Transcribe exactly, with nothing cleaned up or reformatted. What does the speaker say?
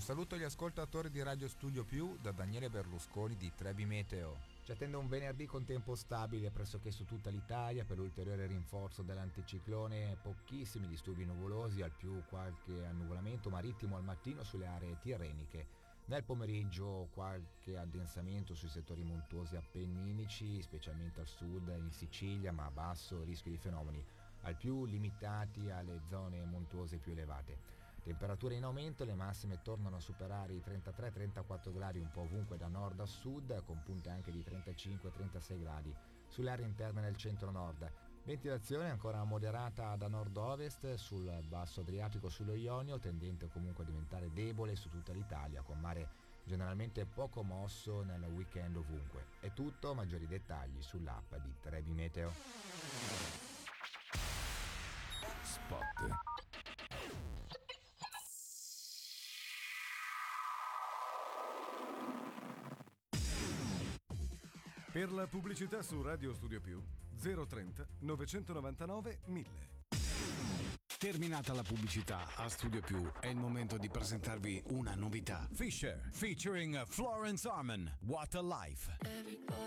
saluto agli ascoltatori di Radio Studio Più da Daniele Berlusconi di Trebi Meteo. Ci attende un venerdì con tempo stabile pressoché su tutta l'Italia per l'ulteriore rinforzo dell'anticiclone, pochissimi disturbi nuvolosi, al più qualche annuvolamento marittimo al mattino sulle aree tirreniche. Nel pomeriggio qualche addensamento sui settori montuosi appenninici, specialmente al sud, in Sicilia, ma a basso rischio di fenomeni, al più limitati alle zone montuose più elevate. Temperature in aumento, le massime tornano a superare i trentatré trentaquattro gradi un po' ovunque da nord a sud, con punte anche di trentacinque trentasei gradi sulle aree interne del centro-nord. Ventilazione ancora moderata da nord-ovest sul basso Adriatico sullo Ionio, tendente comunque a diventare debole su tutta l'Italia, con mare generalmente poco mosso nel weekend ovunque. È tutto, maggiori dettagli sull'app di Trebi Meteo. Spot. Per la pubblicità su Radio Studio Più zero trenta novecentonovantanove mille. Terminata la pubblicità a Studio Più, è il momento di presentarvi una novità. Fisher, featuring Florence Arman, What a Life.